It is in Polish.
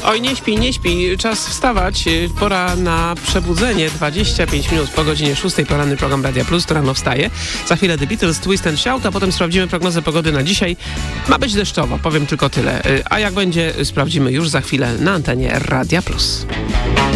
Oj, nie śpi. Czas wstawać. Pora na przebudzenie. 25 minut po godzinie 6. Poranny program Radia Plus, to rano wstaje. Za chwilę The Beatles, Twist and Shout, a potem sprawdzimy prognozę pogody na dzisiaj. Ma być deszczowo, powiem tylko tyle. A jak będzie, sprawdzimy już za chwilę na antenie Radia Plus.